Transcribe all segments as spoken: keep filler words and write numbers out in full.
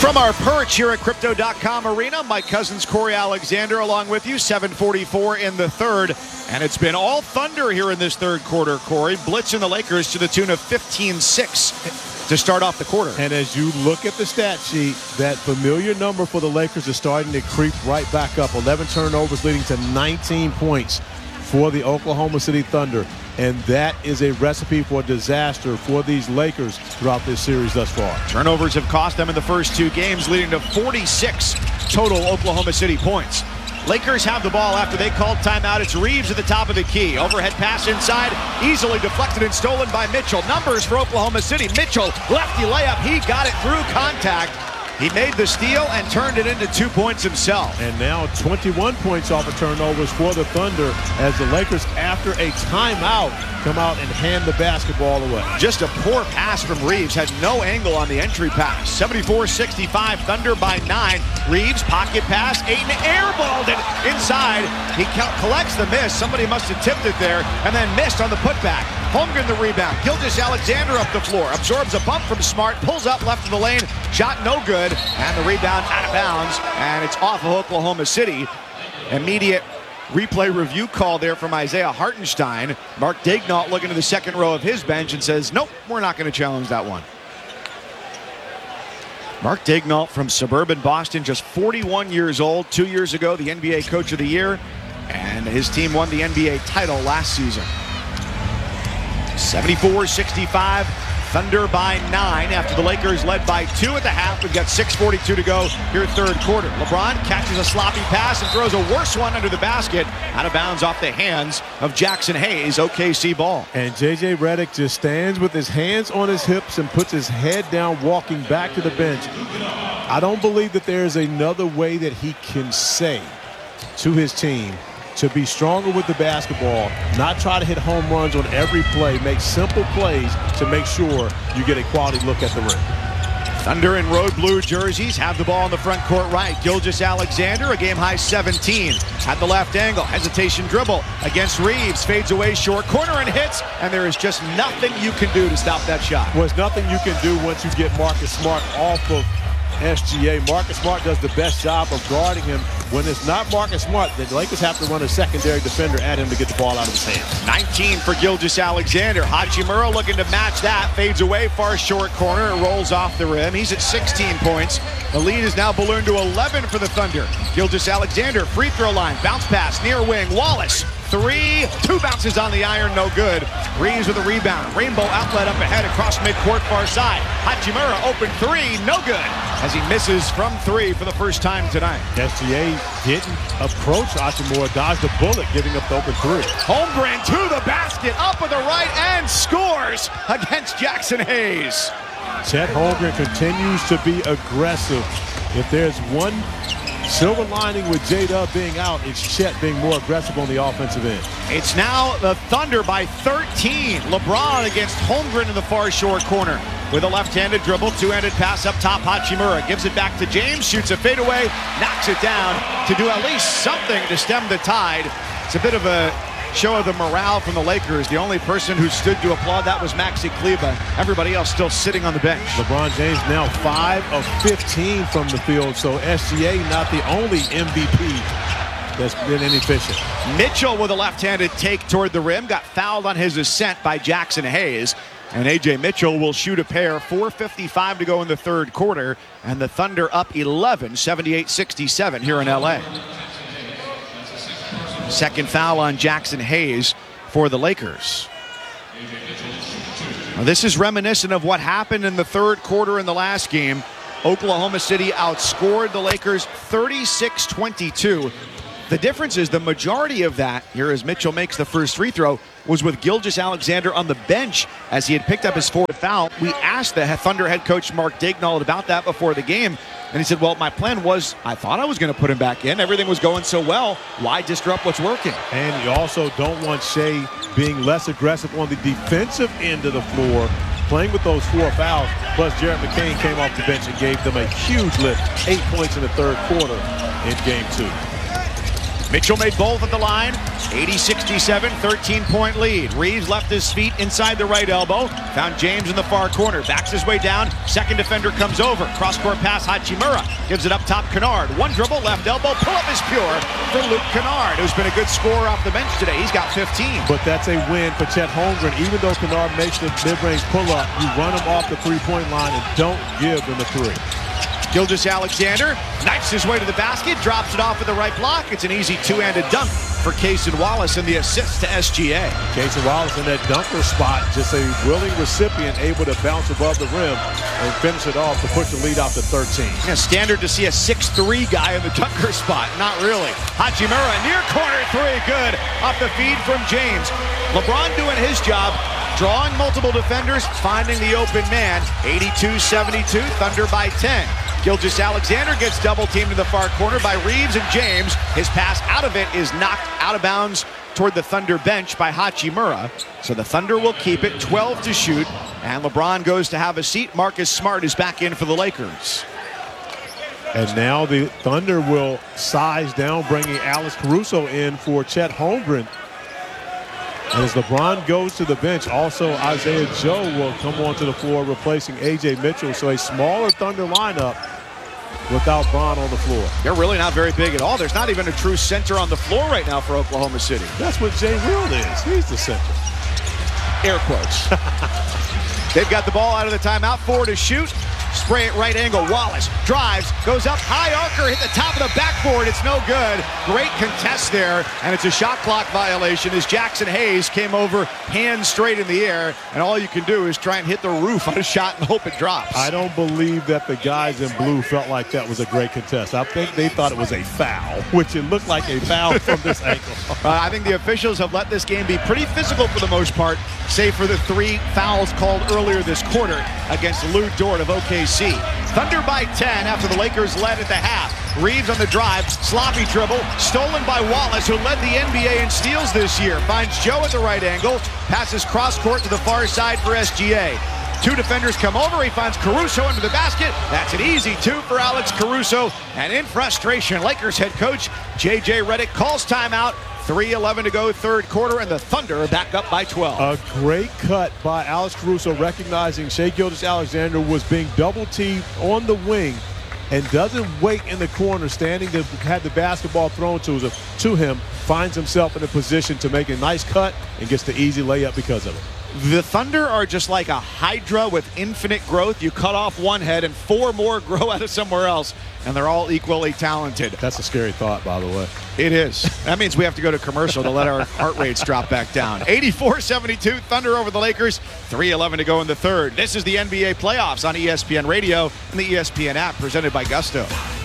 From our perch here at Crypto dot com Arena, Mike Cousins, Corey Alexander along with you, seven forty-four in the third. And it's been all thunder here in this third quarter, Corey. Blitzing the Lakers to the tune of fifteen six to start off the quarter. And as you look at the stat sheet, that familiar number for the Lakers is starting to creep right back up. eleven turnovers leading to nineteen points for the Oklahoma City Thunder. And that is a recipe for disaster for these Lakers throughout this series thus far. Turnovers have cost them in the first two games, leading to forty-six total Oklahoma City points. Lakers have the ball after they called timeout. It's Reeves at the top of the key. Overhead pass inside, easily deflected and stolen by Mitchell. Numbers for Oklahoma City. Mitchell, lefty layup. He got it through contact. He made the steal and turned it into two points himself. And now twenty-one points off of turnovers for the Thunder as the Lakers, after a timeout, come out and hand the basketball away. Just a poor pass from Reeves. Had no angle on the entry pass. seventy-four sixty-five, Thunder by nine. Reeves, pocket pass. Ayton airballed it inside. He collects the miss. Somebody must have tipped it there and then missed on the putback. Holmgren the rebound. Gilgeous-Alexander up the floor. Absorbs a bump from Smart. Pulls up left of the lane. Shot no good. And the rebound out of bounds. And it's off of Oklahoma City. Immediate replay review call there from Isaiah Hartenstein. Mark Daignault looking to the second row of his bench and says, nope, we're not going to challenge that one. Mark Daignault from suburban Boston, just forty-one years old. Two years ago, the N B A Coach of the Year. And his team won the N B A title last season. seventy-four sixty-five, Thunder by nine after the Lakers led by two at the half. We've got six forty-two to go here third quarter. LeBron catches a sloppy pass and throws a worse one under the basket, out of bounds off the hands of Jackson Hayes. O K C ball. And J J Redick just stands with his hands on his hips and puts his head down, walking back to the bench. I don't believe that there is another way that he can say to his team to be stronger with the basketball, not try to hit home runs on every play, make simple plays to make sure you get a quality look at the rim. Thunder in road blue jerseys have the ball in the front court right. Gilgeous-Alexander, a game-high seventeen. At the left angle, hesitation dribble against Reeves. Fades away short corner and hits, and there is just nothing you can do to stop that shot. Well, there's nothing you can do once you get Marcus Smart off of S G A. Marcus Smart does the best job of guarding him. When it's not Marcus Smart, the Lakers have to run a secondary defender at him to get the ball out of his hands. nineteen for Gilgeous-Alexander. Hachimura looking to match that. Fades away far short corner. It rolls off the rim. He's at sixteen points. The lead is now ballooned to eleven for the Thunder. Gilgeous-Alexander, free throw line. Bounce pass, near wing. Wallace, three. Two bounces on the iron, no good. Reeves with a rebound. Rainbow outlet up ahead across midcourt far side. Hachimura open three, no good, as he misses from three for the first time tonight. S G A didn't approach Hachimura, dodged a bullet, giving up the open three. Holmgren to the basket, up with the right, and scores against Jackson Hayes. Chet Holmgren continues to be aggressive. If there's one silver lining with J-Dub being out, it's Chet being more aggressive on the offensive end. It's now the Thunder by thirteen. LeBron against Holmgren in the far short corner. With a left-handed dribble, two-handed pass up top. Hachimura gives it back to James, shoots a fadeaway, knocks it down to do at least something to stem the tide. It's a bit of a show of the morale from the Lakers. The only person who stood to applaud that was Maxi Kleber. Everybody else still sitting on the bench. LeBron James now five of fifteen from the field, so S G A not the only M V P that's been inefficient. Mitchell with a left-handed take toward the rim, got fouled on his ascent by Jackson Hayes. And A J Mitchell will shoot a pair. four fifty-five to go in the third quarter. And the Thunder up eleven, seventy-eight sixty-seven here in L A. Second foul on Jackson Hayes for the Lakers. Now, this is reminiscent of what happened in the third quarter in the last game. Oklahoma City outscored the Lakers thirty-six twenty-two. The difference is the majority of that, here as Mitchell makes the first free throw, was with Gilgeous-Alexander on the bench as he had picked up his fourth foul. We asked the Thunder head coach Mark Daignault about that before the game, and he said, well, my plan was, I thought I was going to put him back in. Everything was going so well. Why disrupt what's working? And you also don't want Shea being less aggressive on the defensive end of the floor, playing with those four fouls. Plus, Jared McCain came off the bench and gave them a huge lift. Eight points in the third quarter in game two. Mitchell made both at the line. eighty sixty-seven, thirteen-point lead. Reeves left his feet inside the right elbow. Found James in the far corner. Backs his way down. Second defender comes over. Cross-court pass, Hachimura. Gives it up top, Kennard. One dribble, left elbow. Pull-up is pure for Luke Kennard, who's been a good scorer off the bench today. He's got fifteen. But that's a win for Chet Holmgren. Even though Kennard makes the mid-range pull-up, you run him off the three-point line and don't give him the three. Gilgeous-Alexander knifes his way to the basket, drops it off with the right block. It's an easy two-handed dunk for Cason Wallace and the assist to S G A. Cason Wallace in that dunker spot, just a willing recipient, able to bounce above the rim and finish it off to push the lead out to thirteen. Yeah, standard to see a six three guy in the dunker spot. Not really. Hachimura, near corner three, good. Off the feed from James. LeBron doing his job, drawing multiple defenders, finding the open man. eighty-two seventy-two, Thunder by ten. Gilgeous-Alexander gets double-teamed in the far corner by Reeves and James. His pass out of it is knocked out of bounds toward the Thunder bench by Hachimura. So the Thunder will keep it, twelve to shoot, and LeBron goes to have a seat. Marcus Smart is back in for the Lakers. And now the Thunder will size down, bringing Alex Caruso in for Chet Holmgren. And as LeBron goes to the bench, also Isaiah Joe will come onto the floor, replacing A J Mitchell. So a smaller Thunder lineup without Bron on the floor. They're really not very big at all. There's not even a true center on the floor right now for Oklahoma City. That's what Jay Will is. He's the center. Air quotes. They've got the ball out of the timeout, four to shoot. Spray it right angle. Wallace drives, goes up high, archer hit the top of the backboard. It's no good. Great contest there, and it's a shot clock violation as Jackson Hayes came over, hands straight in the air, and all you can do is try and hit the roof on a shot and hope it drops. I don't believe that the guys in blue felt like that was a great contest. I think they thought it was a foul, which it looked like a foul from this angle. Uh, I think the officials have let this game be pretty physical for the most part, save for the three fouls called earlier this quarter against Lou Dort of O K C. Thunder by ten after the Lakers led at the half. Reeves on the drive, sloppy dribble, stolen by Wallace, who led the N B A in steals this year. Finds Joe at the right angle, passes cross court to the far side for S G A. Two defenders come over, he finds Caruso under the basket. That's an easy two for Alex Caruso. And in frustration, Lakers head coach J J Redick calls timeout. three eleven to go, third quarter, and the Thunder are back up by twelve. A great cut by Alex Caruso, recognizing Shai Gilgeous-Alexander was being double-teamed on the wing and doesn't wait in the corner, standing to have the basketball thrown to, to him, finds himself in a position to make a nice cut and gets the easy layup because of it. The Thunder are just like a hydra with infinite growth. You cut off one head and four more grow out of somewhere else, and they're all equally talented. That's a scary thought, by the way. It is. That means we have to go to commercial to let our heart rates drop back down. eighty-four seventy-two, Thunder over the Lakers. three eleven to go in the third. This is the N B A playoffs on E S P N Radio and the E S P N app, presented by Gusto.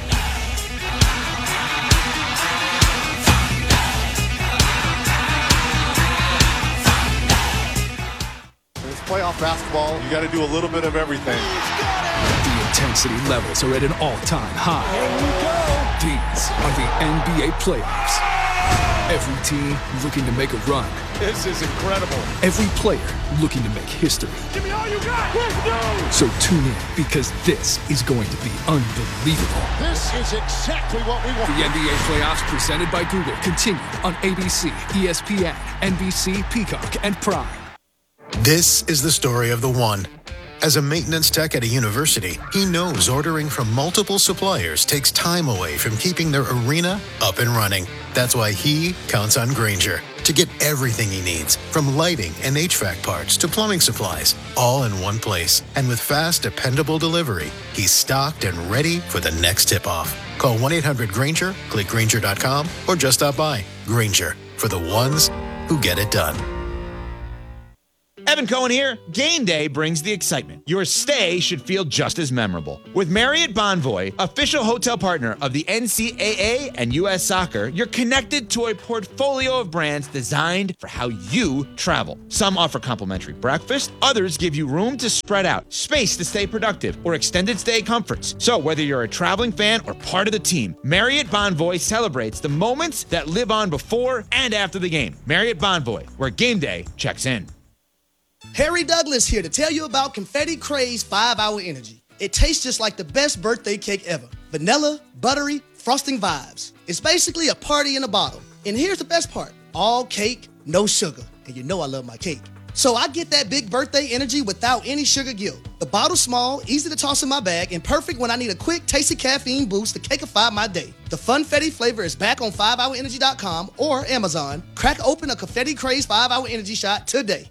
Playoff basketball, you got to do a little bit of everything. The intensity levels are at an all-time high. These are the N B A playoffs. Every team looking to make a run. This is incredible. Every player looking to make history. Give me all you got. Let's go. So tune in, because this is going to be unbelievable. This is exactly what we want. The N B A playoffs presented by Google continue on A B C, E S P N, N B C, Peacock, and Prime. This is the story of the one. As a maintenance tech at a university, he knows ordering from multiple suppliers takes time away from keeping their arena up and running. That's why he counts on Grainger to get everything he needs, from lighting and H V A C parts to plumbing supplies, all in one place. And with fast, dependable delivery, he's stocked and ready for the next tip-off. Call one eight hundred Grainger, click Grainger dot com, or just stop by. Grainger, for the ones who get it done. Evan Cohen here. Game day brings the excitement. Your stay should feel just as memorable. With Marriott Bonvoy, official hotel partner of the N C double A and U S Soccer, you're connected to a portfolio of brands designed for how you travel. Some offer complimentary breakfast, others give you room to spread out, space to stay productive, or extended stay comforts. So whether you're a traveling fan or part of the team, Marriott Bonvoy celebrates the moments that live on before and after the game. Marriott Bonvoy, where game day checks in. Harry Douglas here to tell you about Confetti Craze five hour Energy. It tastes just like the best birthday cake ever. Vanilla, buttery, frosting vibes. It's basically a party in a bottle. And here's the best part. All cake, no sugar. And you know I love my cake. So I get that big birthday energy without any sugar guilt. The bottle's small, easy to toss in my bag, and perfect when I need a quick, tasty caffeine boost to cakeify my day. The Funfetti flavor is back on five hour energy dot com or Amazon. Crack open a Confetti Craze five hour Energy shot today.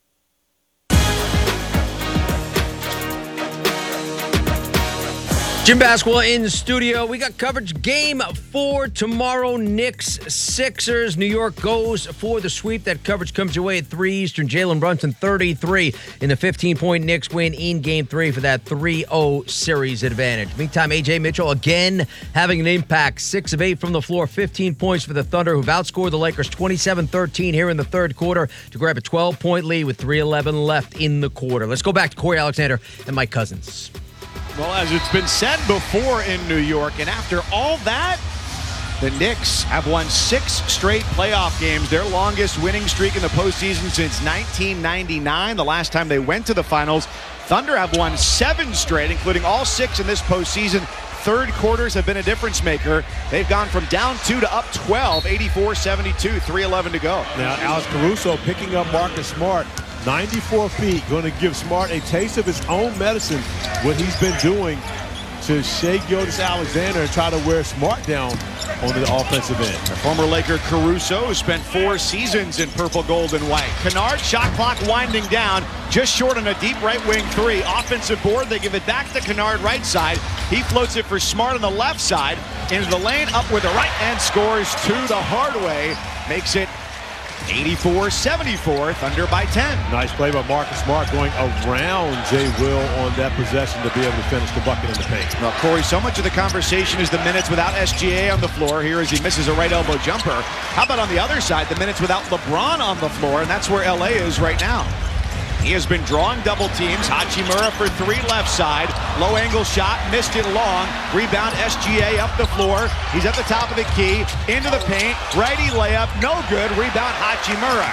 Jim Basketball in the studio. We got coverage game four tomorrow. Knicks, Sixers. New York goes for the sweep. That coverage comes your way at three Eastern. Jalen Brunson, thirty-three in the fifteen-point Knicks win in game three for that three oh series advantage. Meantime, A J Mitchell again having an impact. six of eight from the floor, fifteen points for the Thunder, who've outscored the Lakers twenty-seven thirteen here in the third quarter to grab a twelve-point lead with three eleven left in the quarter. Let's go back to Corey Alexander and Mike Cousins. Well, as it's been said before in New York, and after all that, the Knicks have won six straight playoff games, their longest winning streak in the postseason since nineteen ninety-nine, the last time they went to the finals. Thunder have won seven straight, including all six in this postseason. Third quarters have been a difference maker. They've gone from down two to up twelve, eighty-four seventy-two, three eleven to go. Now, Alex Caruso picking up Marcus Smart. ninety-four feet, going to give Smart a taste of his own medicine, what he's been doing to Shai Gilgeous-Alexander and try to wear Smart down on the offensive end. The former Laker Caruso spent four seasons in purple, gold, and white. Kennard, shot clock winding down, just short on a deep right wing three. Offensive board, they give it back to Kennard right side. He floats it for Smart on the left side. Into the lane, up with the right, and scores two the hard way. Makes it eighty-four seventy-four, Thunder by ten. Nice play by Marcus Smart going around Jay Will on that possession to be able to finish the bucket in the paint. Well, Corey, so much of the conversation is the minutes without S G A on the floor here as he misses a right elbow jumper. How about on the other side, the minutes without LeBron on the floor, and that's where L A is right now. He has been drawing double teams. Hachimura for three left side. Low angle shot, missed it long. Rebound, S G A up the floor. He's at the top of the key, into the paint. Righty layup, no good. Rebound, Hachimura.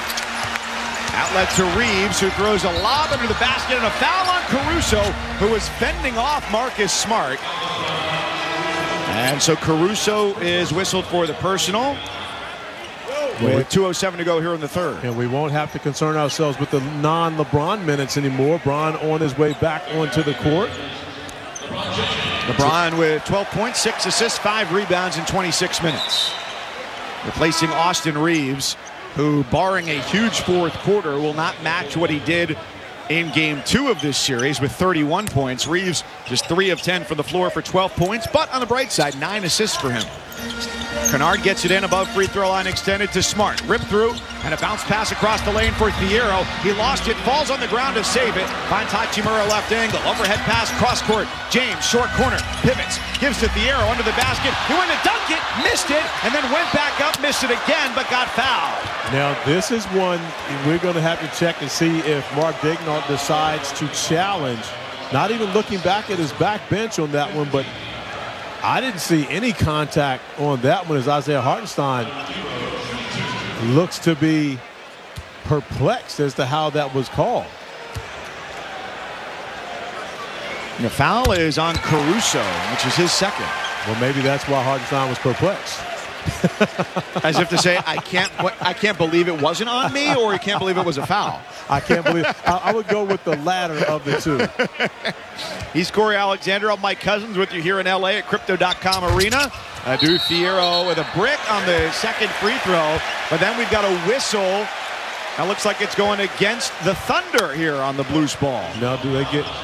Outlet to Reeves, who throws a lob under the basket, and a foul on Caruso, who was fending off Marcus Smart. And so Caruso is whistled for the personal. With two oh seven to go here in the third. And we won't have to concern ourselves with the non-LeBron minutes anymore. Bron on his way back onto the court. LeBron with twelve points, six assists, five rebounds in twenty-six minutes. Replacing Austin Reeves, who, barring a huge fourth quarter, will not match what he did in game two of this series with thirty-one points. Reeves just three of ten from the floor for twelve points, but on the bright side, nine assists for him. Kennard gets it in above free throw line, extended to Smart. Rip through and a bounce pass across the lane for Thiero. He lost it, falls on the ground to save it. Finds Hachimura left angle. Overhead pass, cross court. James, short corner, pivots, gives to Thiero under the basket. He went to dunk it, missed it, and then went back up, missed it again, but got fouled. Now, this is one we're going to have to check and see if Mark Daigneault decides to challenge. Not even looking back at his back bench on that one, but I didn't see any contact on that one as Isaiah Hartenstein looks to be perplexed as to how that was called. The foul is on Caruso, which is his second. Well, maybe that's why Hartenstein was perplexed. As if to say, I can't I can't believe it wasn't on me, or you can't believe it was a foul. I can't believe I, I would go with the latter of the two. He's Corey Alexander. I'm Mike Cousins with you here in L A at Crypto dot com Arena. Adu Thiero with a brick on the second free throw, but then we've got a whistle. That looks like it's going against the Thunder here on the Blues ball. Now, do they get...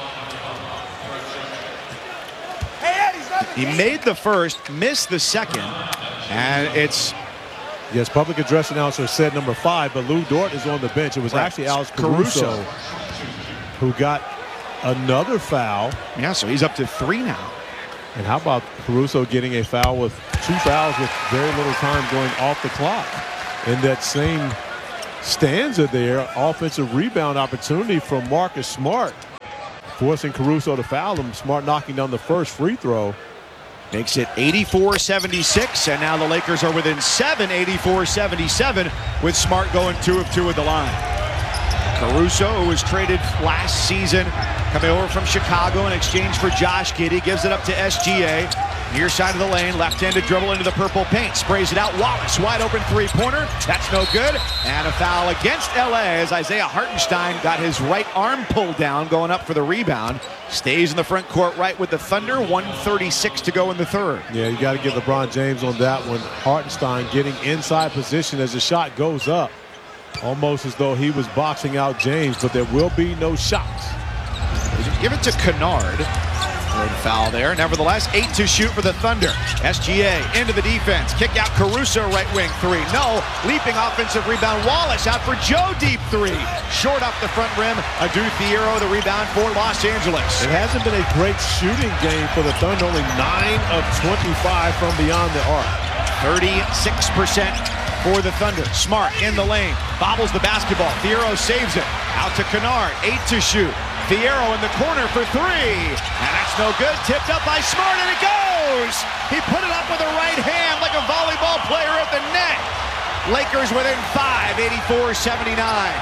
He made the first, missed the second, and it's... Yes, public address announcer said number five, but Lou Dort is on the bench. It was right. actually Alex Caruso, Caruso who got another foul. Yeah, so he's up to three now. And how about Caruso getting a foul with two fouls with very little time going off the clock? In that same stanza there, offensive rebound opportunity from Marcus Smart, forcing Caruso to foul him. Smart knocking down the first free throw. Makes it eighty-four seventy-six, and now the Lakers are within seven, eighty-four seventy-seven, with Smart going two of two at the line. Caruso, who was traded last season, coming over from Chicago in exchange for Josh Giddey, gives it up to S G A. Near side of the lane, left-handed dribble into the purple paint, sprays it out. Wallace, wide open three-pointer. That's no good. And a foul against L A as Isaiah Hartenstein got his right arm pulled down, going up for the rebound. Stays in the front court right with the Thunder. one thirty-six to go in the third. Yeah, you got to give LeBron James on that one. Hartenstein getting inside position as the shot goes up. Almost as though he was boxing out James, but there will be no shots. Give it to Kennard. No foul there. Nevertheless, eight to shoot for the Thunder. S G A into the defense. Kick out Caruso, right wing three. No. Leaping offensive rebound. Wallace out for Joe, deep three. Short off the front rim. Adu Thiero, the rebound for Los Angeles. It hasn't been a great shooting game for the Thunder. Only nine of twenty-five from beyond the arc. thirty-six percent for the Thunder. Smart in the lane. Bobbles the basketball. Thiero saves it. Out to Kennard. Eight to shoot. Thiero in the corner for three. And that's no good. Tipped up by Smart, and it goes! He put it up with the right hand like a volleyball player at the net. Lakers within five, eighty-four seventy-nine.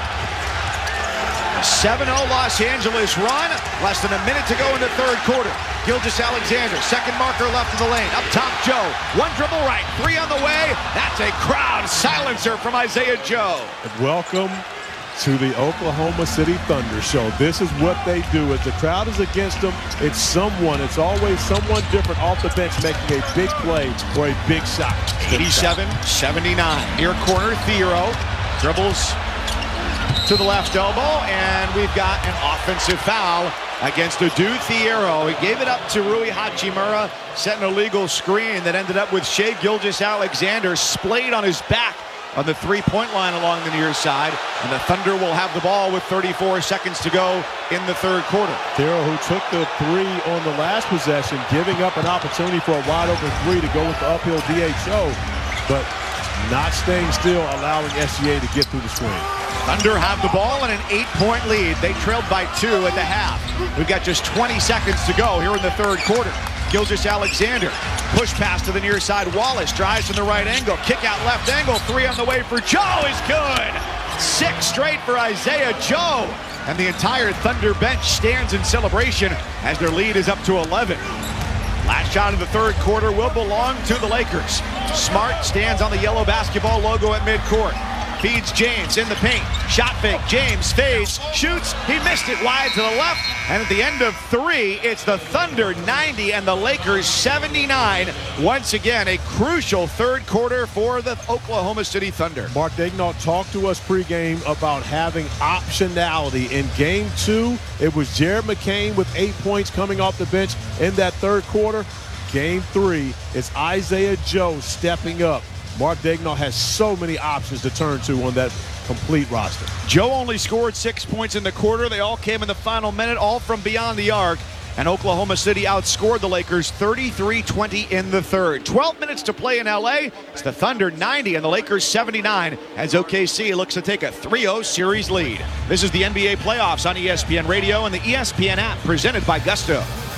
seven oh Los Angeles run. Less than a minute to go in the third quarter. Gilgeous-Alexander, second marker left of the lane. Up top, Joe. One dribble right. Three on the way. That's a crowd silencer from Isaiah Joe. Welcome to the Oklahoma City Thunder show. This is what they do. As the crowd is against them, it's someone, it's always someone different off the bench making a big play or a big shot. eighty-seven seventy-nine. Near corner, Thiero dribbles to the left elbow, and we've got an offensive foul against Adu Thiero. He gave it up to Rui Hachimura, set an illegal screen that ended up with Shai Gilgeous-Alexander splayed on his back on the three-point line along the near side, and the Thunder will have the ball with thirty-four seconds to go in the third quarter. Thiero, who took the three on the last possession, giving up an opportunity for a wide-open three to go with the uphill D H O, but not staying still, allowing S G A to get through the screen. Thunder have the ball and an eight-point lead. They trailed by two at the half. We've got just twenty seconds to go here in the third quarter. Gilgeous-Alexander, push pass to the near side. Wallace drives from the right angle. Kick out left angle. Three on the way for Joe is good. Six straight for Isaiah Joe. And the entire Thunder bench stands in celebration as their lead is up to eleven. Last shot of the third quarter will belong to the Lakers. Smart stands on the yellow basketball logo at midcourt. Feeds James in the paint. Shot fake. James fades. Shoots. He missed it wide to the left. And at the end of three, it's the Thunder ninety and the Lakers seventy-nine. Once again, a crucial third quarter for the Oklahoma City Thunder. Mark Daigneault talked to us pregame about having optionality. In game two, it was Jared McCain with eight points coming off the bench in that third quarter. Game three, it's Isaiah Joe stepping up. Mark Daigneault has so many options to turn to on that complete roster. Joe only scored six points in the quarter. They all came in the final minute, all from beyond the arc. And Oklahoma City outscored the Lakers thirty-three twenty in the third. twelve minutes to play in L A. It's the Thunder ninety and the Lakers seventy-nine as O K C looks to take a three oh series lead. This is the N B A playoffs on E S P N Radio and the E S P N app presented by Gusto.